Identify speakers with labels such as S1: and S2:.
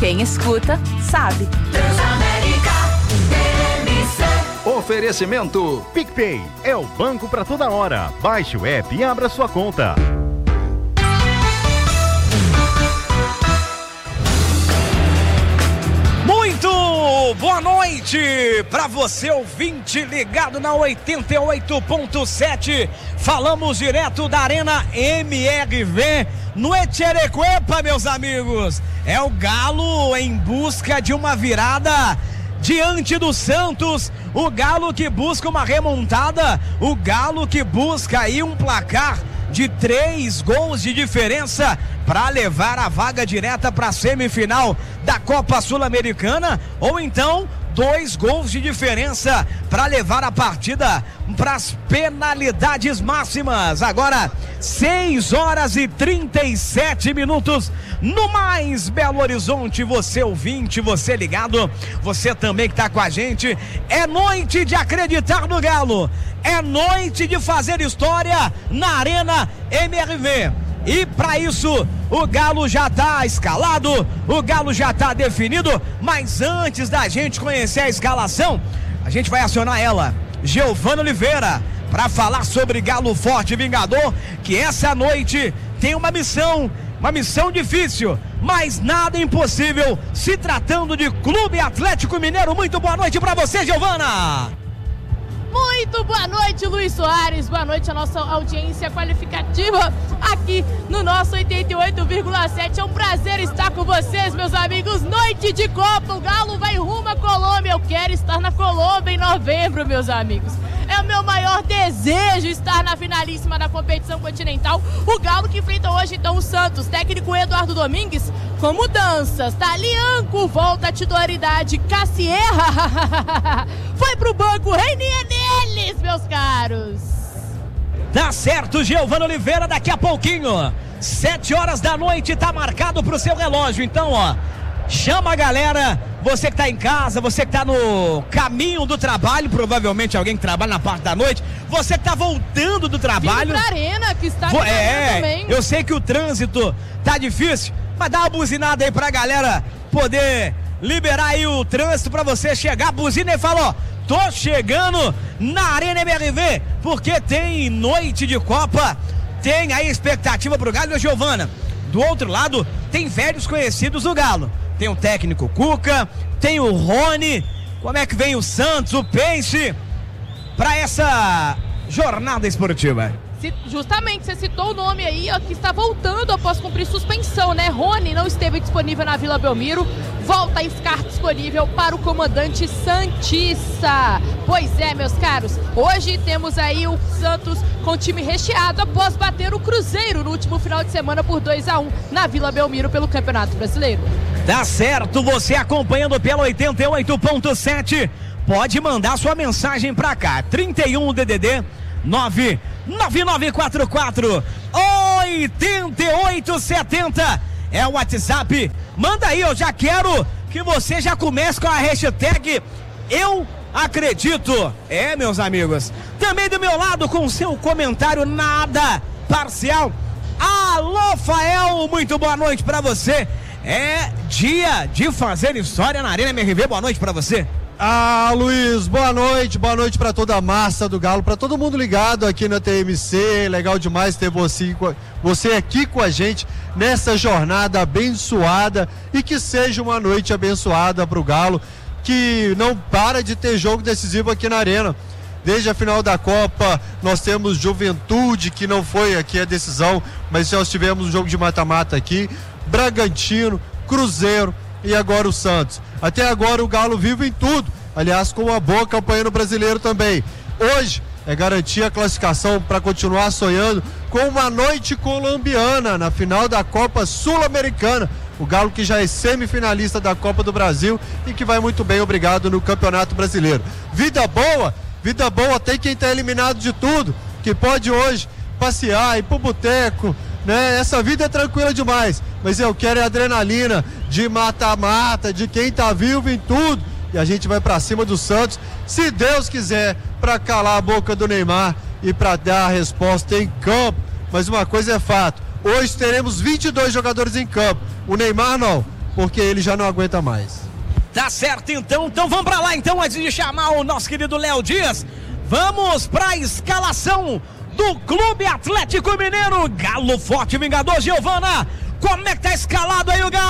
S1: Quem escuta, sabe.
S2: Oferecimento
S3: PicPay é o banco para toda hora. Baixe o app e abra sua conta.
S4: Muito boa noite para você, ouvinte ligado na 88.7. Falamos direto da Arena MRV no Echerecuepa, meus amigos. É o Galo em busca de uma virada diante do Santos, o Galo que busca uma remontada, o Galo que busca aí um placar de 3 gols de diferença para levar a vaga direta para a semifinal da Copa Sul-Americana, ou então 2 gols de diferença para levar a partida para as penalidades máximas. Agora 6h37 no mais Belo Horizonte. Você ouvinte, você ligado, você também que está com a gente. É noite de acreditar no Galo, é noite de fazer história na Arena MRV. E para isso, o Galo já está escalado, o Galo já está definido, mas antes da gente conhecer a escalação, a gente vai acionar ela, Giovana Oliveira, para falar sobre Galo Forte Vingador, que essa noite tem uma missão difícil, mas nada impossível, se tratando de Clube Atlético Mineiro. Muito boa noite para você, Giovana!
S5: Muito boa noite, Luiz Soares. Boa noite à nossa audiência qualificativa aqui no nosso 88,7. É um prazer estar com vocês, meus amigos. Noite de Copa, o Galo vai rumo à Colômbia. Eu quero estar na Colômbia em novembro, meus amigos. É o meu maior desejo estar na finalíssima da competição continental. O Galo que enfrenta hoje então o Santos. Técnico Eduardo Domingues com mudanças. Talianco volta à titularidade. Cassierra foi pro banco. Reinier neles, meus caros.
S4: Tá certo, Giovana Oliveira, daqui a pouquinho 7h da noite, tá marcado pro seu relógio. Então, ó, chama a galera, você que tá em casa, você que tá no caminho do trabalho, provavelmente alguém que trabalha na parte da noite, você que tá voltando do trabalho.
S5: Vindo pra Arena, que está também.
S4: Eu sei que o trânsito tá difícil, mas dá uma buzinada aí pra galera poder liberar aí o trânsito pra você chegar, buzina e fala, ó, tô chegando na Arena MRV, porque tem noite de Copa, tem aí expectativa pro Galo. E Giovana, do outro lado, tem velhos conhecidos do Galo. Tem o técnico Cuca, tem o Rony. Como é que vem o Santos, o Peixe, pra essa jornada esportiva?
S5: Justamente, você citou o nome aí, ó, que está voltando após cumprir suspensão, né? Rony não esteve disponível na Vila Belmiro, volta a ficar disponível para o comandante santista. Pois é, meus caros, hoje temos aí o Santos com time recheado após bater o Cruzeiro no último final de semana por 2-1 na Vila Belmiro pelo Campeonato Brasileiro.
S4: Tá certo, você acompanhando pela 88.7, pode mandar sua mensagem pra cá, 31 DDD 99944-8870 é o WhatsApp. Manda aí, eu já quero que você já comece com a hashtag Eu Acredito. É, meus amigos, também do meu lado com seu comentário nada parcial, alô Fael, muito boa noite pra você. É dia de fazer história na Arena MRV, boa noite pra você.
S6: Ah, Luiz, boa noite para toda a massa do Galo, para todo mundo ligado aqui na TMC. Legal demais ter você aqui com a gente nessa jornada abençoada, e que seja uma noite abençoada para o Galo, que não para de ter jogo decisivo aqui na Arena. Desde a final da Copa, nós temos Juventude, que não foi aqui a decisão, mas nós tivemos um jogo de mata-mata aqui, Bragantino, Cruzeiro e agora o Santos. Até agora o Galo vive em tudo, aliás, com uma boa campanha no Brasileiro também. Hoje é garantir a classificação para continuar sonhando com uma noite colombiana na final da Copa Sul-Americana. O Galo que já é semifinalista da Copa do Brasil e que vai muito bem, obrigado, no Campeonato Brasileiro. Vida boa tem quem está eliminado de tudo, que pode hoje passear, ir pro boteco, né? Essa vida é tranquila demais, mas eu quero a adrenalina de mata-mata, de quem tá vivo em tudo, e a gente vai pra cima do Santos, se Deus quiser, pra calar a boca do Neymar e pra dar a resposta em campo. Mas uma coisa é fato, hoje teremos 22 jogadores em campo, o Neymar não, porque ele já não aguenta mais.
S4: Tá certo, então vamos pra lá, então, antes de chamar o nosso querido Léo Dias, vamos pra escalação do Clube Atlético Mineiro, Galo Forte Vingador. Giovana, como é que tá escalado aí o Galo?